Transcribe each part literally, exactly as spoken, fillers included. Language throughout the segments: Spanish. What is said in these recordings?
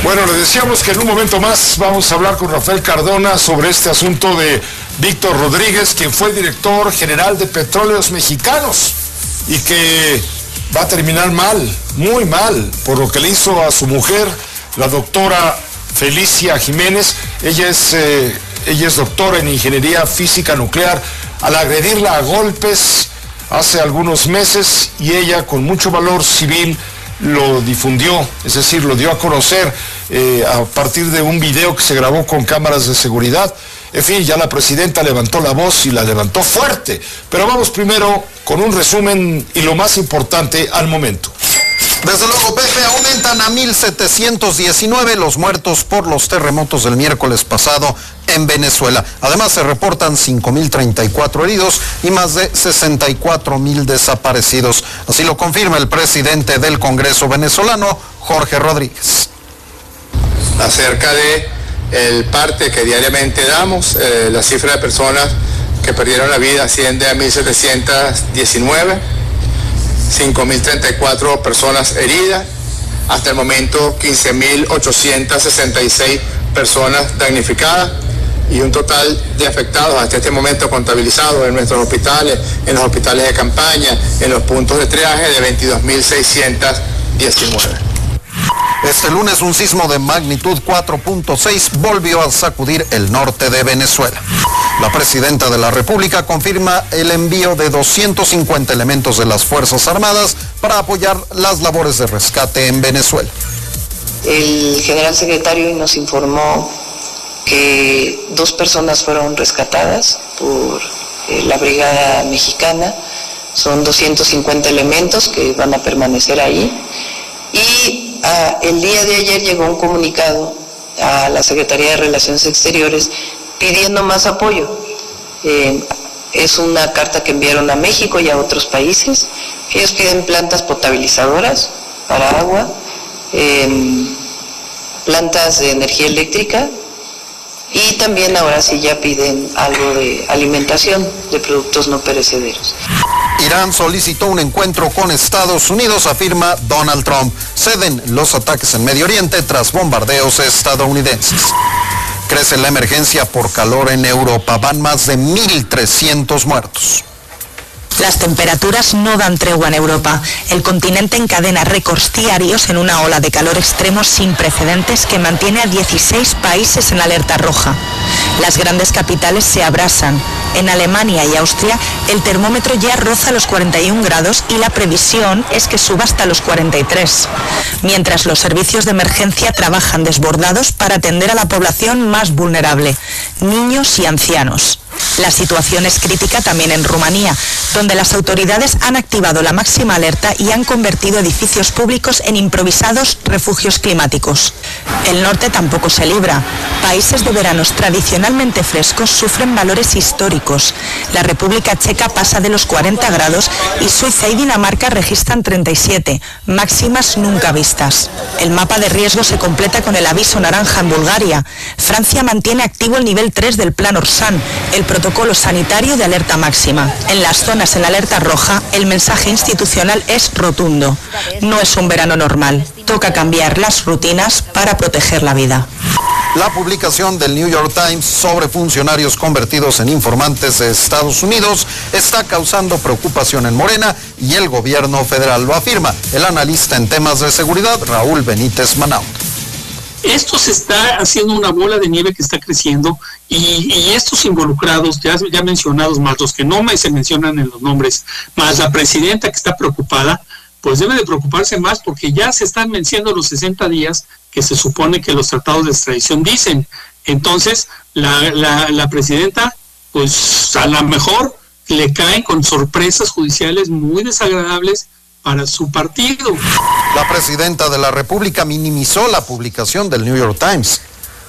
Bueno, le decíamos que en un momento más vamos a hablar con Rafael Cardona sobre este asunto de Víctor Rodríguez, quien fue director general de Petróleos Mexicanos y que va a terminar mal, muy mal, por lo que le hizo a su mujer, la doctora Felicia Jiménez. Ella es, eh, ella es doctora en Ingeniería Física Nuclear. Al agredirla a golpes hace algunos meses, y ella, con mucho valor civil, lo difundió, es decir, lo dio a conocer eh, a partir de un video que se grabó con cámaras de seguridad. En fin, ya la presidenta levantó la voz y la levantó fuerte. Pero vamos primero con un resumen y lo más importante al momento. Desde luego, Pepe, aumentan a mil setecientos diecinueve los muertos por los terremotos del miércoles pasado en Venezuela. Además, se reportan cinco mil treinta y cuatro heridos y más de sesenta y cuatro mil desaparecidos. Así lo confirma el presidente del Congreso venezolano, Jorge Rodríguez. Acerca de el parte que diariamente damos, eh, la cifra de personas que perdieron la vida asciende a mil setecientos diecinueve. cinco mil treinta y cuatro personas heridas, hasta el momento quince mil ochocientos sesenta y seis personas damnificadas y un total de afectados hasta este momento contabilizados en nuestros hospitales, en los hospitales de campaña, en los puntos de triaje, de veintidós mil seiscientos diecinueve. Este lunes un sismo de magnitud cuatro punto seis volvió a sacudir el norte de Venezuela. La presidenta de la República confirma el envío de doscientos cincuenta elementos de las Fuerzas Armadas para apoyar las labores de rescate en Venezuela. El general secretario nos informó que dos personas fueron rescatadas por eh, la Brigada Mexicana. Son doscientos cincuenta elementos que van a permanecer ahí. Y ah, el día de ayer llegó un comunicado a la Secretaría de Relaciones Exteriores pidiendo más apoyo. Eh, es una carta que enviaron a México y a otros países. Ellos piden plantas potabilizadoras para agua, eh, plantas de energía eléctrica, y también ahora sí ya piden algo de alimentación, de productos no perecederos. Irán solicitó un encuentro con Estados Unidos, afirma Donald Trump. Ceden los ataques en Medio Oriente tras bombardeos estadounidenses. Crece la emergencia por calor en Europa. Van más de mil trescientos muertos. Las temperaturas no dan tregua en Europa. El continente encadena récords diarios en una ola de calor extremo sin precedentes que mantiene a dieciséis países en alerta roja. Las grandes capitales se abrasan. En Alemania y Austria el termómetro ya roza los cuarenta y un grados y la previsión es que suba hasta los cuarenta y tres. Mientras los servicios de emergencia trabajan desbordados para atender a la población más vulnerable, niños y ancianos. La situación es crítica también en Rumanía, donde las autoridades han activado la máxima alerta y han convertido edificios públicos en improvisados refugios climáticos. El norte tampoco se libra. Países de veranos tradicionalmente frescos sufren valores históricos. La República Checa pasa de los cuarenta grados y Suiza y Dinamarca registran treinta y siete, máximas nunca vistas. El mapa de riesgo se completa con el aviso naranja en Bulgaria. Francia mantiene activo el nivel tres del Plan Orsan, el protocolo sanitario de alerta máxima. En las zonas en alerta roja, el mensaje institucional es rotundo. No es un verano normal. Toca cambiar las rutinas para proteger la vida. La publicación del New York Times sobre funcionarios convertidos en informantes de Estados Unidos está causando preocupación en Morena y el gobierno federal lo afirma el analista en temas de seguridad, Raúl Benítez Manaut. Esto se está haciendo una bola de nieve que está creciendo y, y estos involucrados, ya, ya mencionados, más los que no me, se mencionan en los nombres, más la presidenta que está preocupada, pues debe de preocuparse más porque ya se están venciendo los sesenta días que se supone que los tratados de extradición dicen. Entonces, la, la, la presidenta, pues a lo mejor le caen con sorpresas judiciales muy desagradables para su partido. La presidenta de la República minimizó la publicación del New York Times.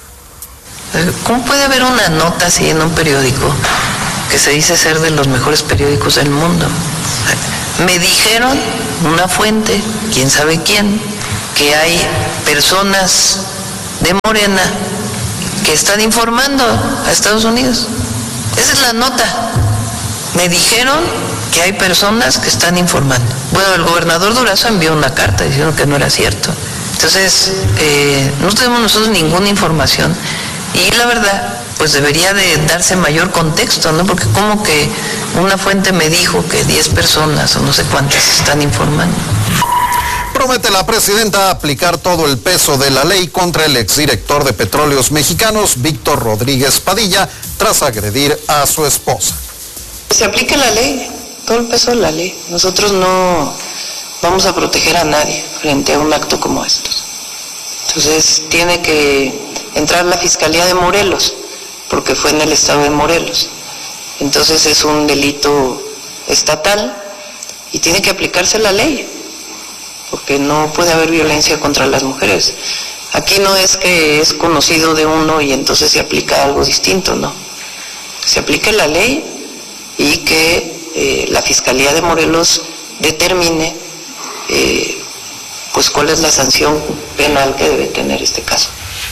¿Cómo puede haber una nota así en un periódico que se dice ser de los mejores periódicos del mundo? Me dijeron, una fuente, quién sabe quién, que hay personas de Morena que están informando a Estados Unidos. Esa es la nota. Me dijeron que hay personas que están informando. Bueno, el gobernador Durazo envió una carta diciendo que no era cierto. Entonces, eh, no tenemos nosotros ninguna información y la verdad, pues debería de darse mayor contexto, ¿no? Porque como que una fuente me dijo que diez personas o no sé cuántas están informando. Promete la presidenta aplicar todo el peso de la ley contra el exdirector de Petróleos Mexicanos, Víctor Rodríguez Padilla, tras agredir a su esposa. Se aplique la ley, todo el peso de la ley. Nosotros no vamos a proteger a nadie frente a un acto como estos. Entonces tiene que entrar la Fiscalía de Morelos, porque fue en el estado de Morelos. Entonces es un delito estatal y tiene que aplicarse la ley, porque no puede haber violencia contra las mujeres. Aquí no es que es conocido de uno y entonces se aplica algo distinto, no. Se aplique la ley y que eh, la Fiscalía de Morelos determine eh, pues cuál es la sanción penal que debe tener este caso.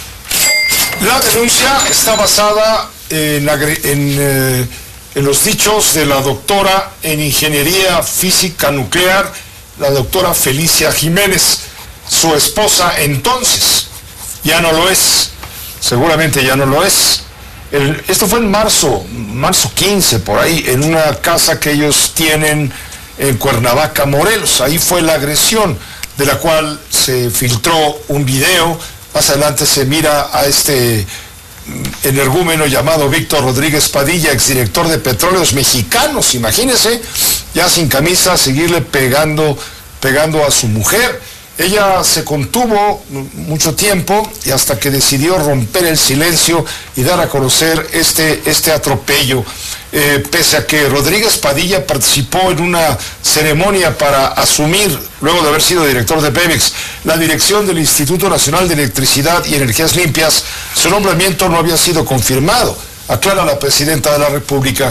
La denuncia está basada en, la, en, eh, en los dichos de la doctora en Ingeniería Física Nuclear, la doctora Felicia Jiménez. Su esposa entonces ya no lo es, seguramente ya no lo es. El, esto fue en marzo, marzo quince, por ahí, en una casa que ellos tienen en Cuernavaca, Morelos. Ahí fue la agresión, de la cual se filtró un video. Más adelante se mira a este energúmeno llamado Víctor Rodríguez Padilla, exdirector de Petróleos Mexicanos, imagínense, ya sin camisa, seguirle pegando, pegando a su mujer. Ella se contuvo mucho tiempo y hasta que decidió romper el silencio y dar a conocer este, este atropello. Eh, pese a que Rodríguez Padilla participó en una ceremonia para asumir, luego de haber sido director de Pemex, la dirección del Instituto Nacional de Electricidad y Energías Limpias, su nombramiento no había sido confirmado, aclara la presidenta de la República.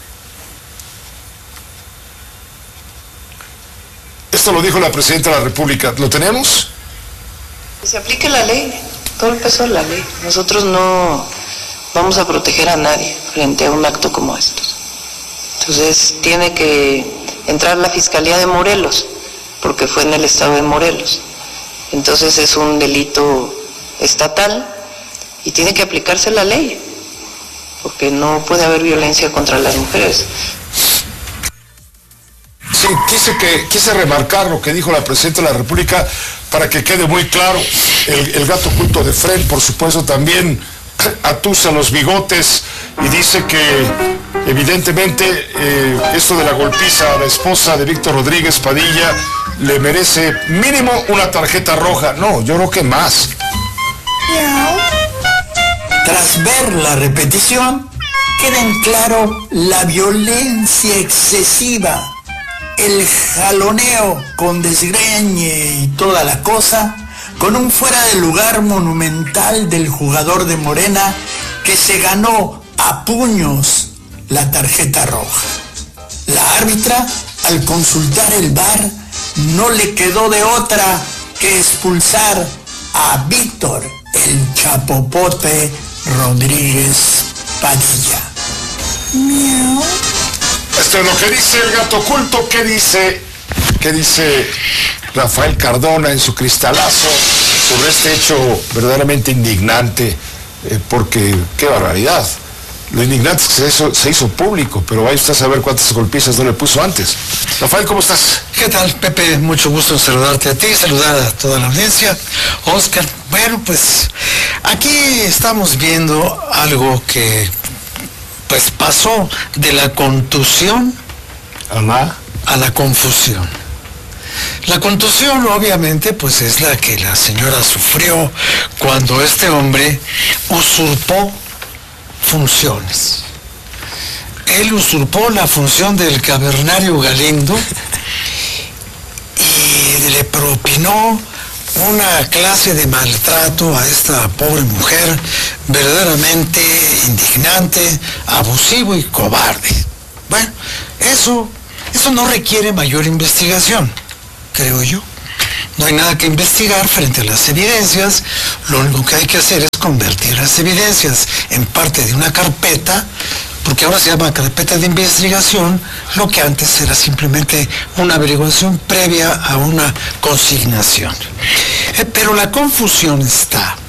Esto lo dijo la presidenta de la República. ¿Lo tenemos? Que se aplique la ley, todo el peso de la ley. Nosotros no vamos a proteger a nadie frente a un acto como estos. Entonces tiene que entrar la Fiscalía de Morelos, porque fue en el estado de Morelos. Entonces es un delito estatal y tiene que aplicarse la ley, porque no puede haber violencia contra las mujeres. Sí, quise, que, quise remarcar lo que dijo la presidenta de la República para que quede muy claro. El, el gato oculto de Fred, por supuesto, también atusa los bigotes y dice que evidentemente eh, esto de la golpiza a la esposa de Víctor Rodríguez Padilla le merece mínimo una tarjeta roja. No, yo creo que más. Tras ver la repetición, queda en claro la violencia excesiva, el jaloneo con desgreñe y toda la cosa, con un fuera de lugar monumental del jugador de Morena que se ganó a puños la tarjeta roja. La árbitra, al consultar el V A R, no le quedó de otra que expulsar a Víctor el Chapopote Rodríguez Padilla. Miau. Esto es lo que dice el gato oculto. ¿Qué dice? ¿Qué dice Rafael Cardona en su cristalazo sobre este hecho verdaderamente indignante? Eh, porque, qué barbaridad. Lo indignante es que se hizo, se hizo público, pero vaya usted a saber cuántas golpizas no le puso antes. Rafael, ¿cómo estás? ¿Qué tal, Pepe? Mucho gusto en saludarte a ti, saludar a toda la audiencia. Oscar, bueno, pues aquí estamos viendo algo que pues pasó de la contusión a la, a la confusión. La contusión, obviamente, pues es la que la señora sufrió cuando este hombre usurpó funciones. Él usurpó la función del cavernario Galindo y le propinó una clase de maltrato a esta pobre mujer verdaderamente indignante, abusivo y cobarde. Bueno, eso, eso no requiere mayor investigación, creo yo. No hay nada que investigar frente a las evidencias. Lo único que hay que hacer es convertir las evidencias en parte de una carpeta, porque ahora se llama carpeta de investigación, lo que antes era simplemente una averiguación previa a una consignación. Pero la confusión está